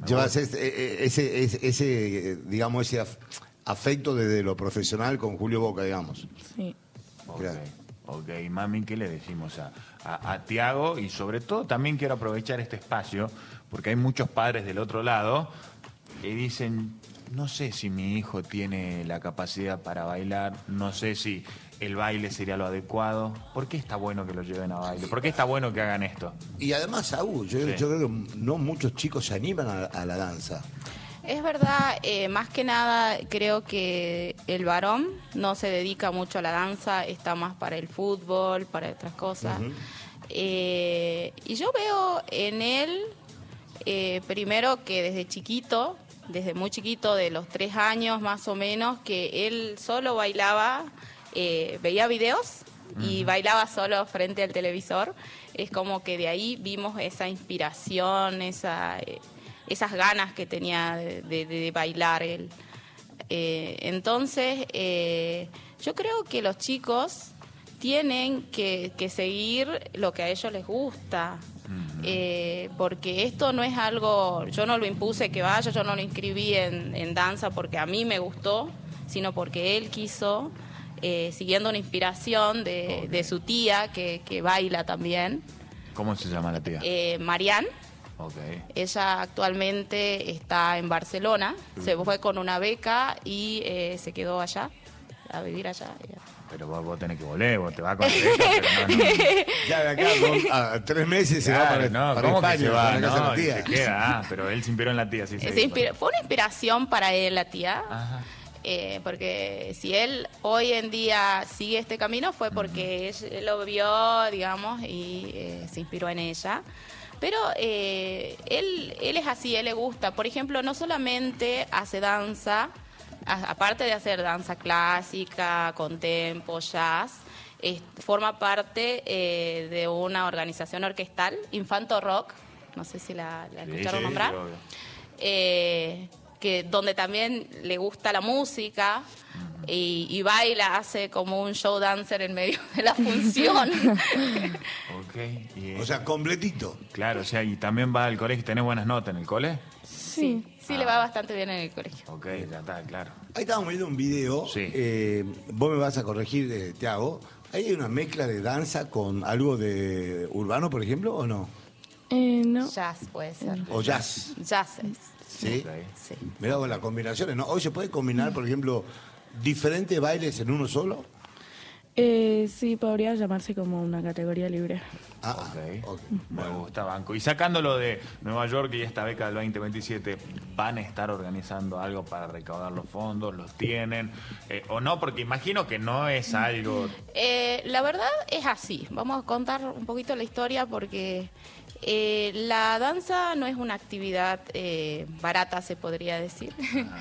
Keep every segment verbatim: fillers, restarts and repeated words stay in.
Llevas ese, ese, ese, ese, digamos, ese afecto desde lo profesional con Julio Boca, digamos. Sí. Ok, ok. Mami, ¿qué le decimos a, a, a Tiago? Y sobre todo también quiero aprovechar este espacio, porque hay muchos padres del otro lado que dicen, no sé si mi hijo tiene la capacidad para bailar, no sé si el baile sería lo adecuado. ¿Por qué está bueno que lo lleven a baile? ¿Por qué está bueno que hagan esto? Y además, Saúl, yo, Sí. yo creo que no muchos chicos se animan a, a la danza. Es verdad, eh, más que nada creo que el varón no se dedica mucho a la danza, está más para el fútbol, para otras cosas. Uh-huh. eh, y yo veo en él, eh, primero que desde chiquito, desde muy chiquito, de los tres años más o menos, que él solo bailaba, eh, veía videos y uh-huh. bailaba solo frente al televisor. Es como que de ahí vimos esa inspiración, esa... Eh, esas ganas que tenía de, de, de bailar él. Eh, entonces, eh, yo creo que los chicos tienen que, que seguir lo que a ellos les gusta, uh-huh. eh, porque esto no es algo, yo no lo impuse que vaya, yo no lo inscribí en, en danza porque a mí me gustó, sino porque él quiso, eh, siguiendo una inspiración de, okay. de su tía, que, que baila también. ¿Cómo se llama la tía? Eh, Marianne. Okay. Ella actualmente está en Barcelona, uh-huh. se fue con una beca y eh, se quedó allá, a vivir allá. Pero vos, vos tenés que volver, vos te vas con la beca, pero no, no. Ya de acá dos, a tres meses se claro, va para, no, para ¿cómo España, que se va? para la casa No, de la tía. se queda, ah, pero él se inspiró en la tía, sí, sí. Se inspiró, fue una inspiración para él, la tía. Ajá. Eh, porque si él hoy en día sigue este camino fue porque uh-huh. él lo vio, digamos, y eh, se inspiró en ella. Pero eh, él, él es así, él le gusta. Por ejemplo, no solamente hace danza, a, aparte de hacer danza clásica, contempo, jazz, eh, forma parte eh, de una organización orquestal, Infanto Rock, no sé si la, la escucharon sí, nombrar, sí, eh, que, donde también le gusta la música. Y, y baila, hace como un show dancer en medio de la función. Okay. Y, o sea, completito. Claro, o sea, y también va al colegio. ¿Tenés buenas notas en el cole? Sí, sí, ah. le va bastante bien en el colegio. Ok, ya está, claro. Ahí estábamos viendo un video, sí. eh, vos me vas a corregir, eh, Tiago. ¿Hay una mezcla de danza con algo de urbano, por ejemplo, o no? Eh, no. Jazz puede ser. ¿O jazz? Jazz es. Sí. Okay. Sí. Mirá vos las combinaciones, ¿no? Hoy se puede combinar, por ejemplo, diferentes bailes en uno solo. Eh, sí, podría llamarse como una categoría libre. Ah, okay. Okay. Me Bueno. gusta, banco. Y sacándolo de Nueva York y esta beca del veinte veintisiete, ¿van a estar organizando algo para recaudar los fondos? ¿Los tienen? Eh, ¿O no? Porque imagino que no es algo... Eh, la verdad es así. Vamos a contar un poquito la historia porque eh, la danza no es una actividad eh, barata, se podría decir.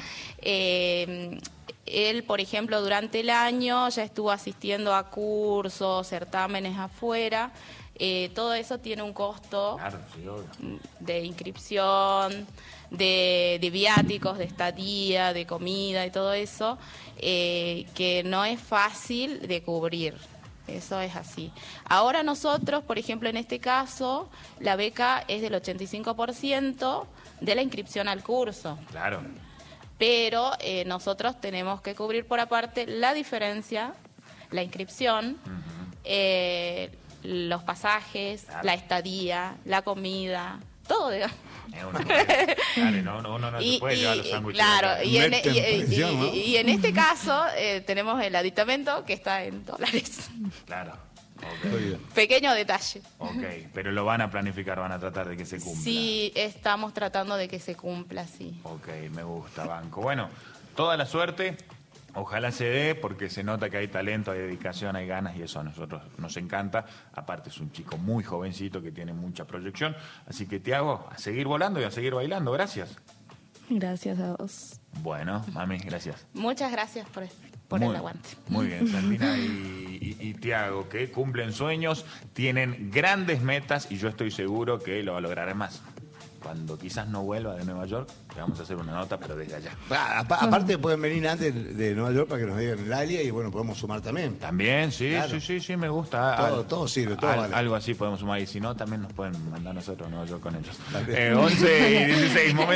eh, Él, por ejemplo, durante el año ya estuvo asistiendo a cursos, certámenes afuera. Eh, todo eso tiene un costo Claro, sí, obvio. de inscripción, de, de viáticos, de estadía, de comida y todo eso, eh, que no es fácil de cubrir. Eso es así. Ahora nosotros, por ejemplo, en este caso, la beca es del ochenta y cinco por ciento de la inscripción al curso. Claro. Pero eh, nosotros tenemos que cubrir por aparte la diferencia, la inscripción, uh-huh. eh, los pasajes, claro. la estadía, la comida, todo, digamos. Es una Dale, no, no, uno no y, se puede y, llevar los sándwiches. Claro, y en, y, presión, y, ¿no? y, y en este caso eh, tenemos el aditamento que está en dólares. Claro. Okay. Pequeño detalle. Ok, pero lo van a planificar, van a tratar de que se cumpla. Sí, estamos tratando de que se cumpla, sí. Ok, me gusta, banco. Bueno, toda la suerte, ojalá se dé, porque se nota que hay talento, hay dedicación, hay ganas, y eso a nosotros nos encanta. Aparte es un chico muy jovencito que tiene mucha proyección. Así que, Tiago, a seguir volando y a seguir bailando. Gracias. Gracias a vos. Bueno, mami, gracias. Muchas gracias por esto. Por muy, el aguante. Muy bien, Santina y, y, y Tiago, que cumplen sueños, tienen grandes metas y yo estoy seguro que lo va a lograr más. Cuando quizás no vuelva de Nueva York, le vamos a hacer una nota, pero desde allá. Ah, aparte pueden venir antes de Nueva York para que nos digan el área y bueno, podemos sumar también. También, sí, claro. sí, sí, sí, me gusta. Todo, Al, todo sirve, todo al, vale. Algo así podemos sumar y si no, también nos pueden mandar nosotros a Nueva York con ellos. Eh, once y dieciséis, momentos.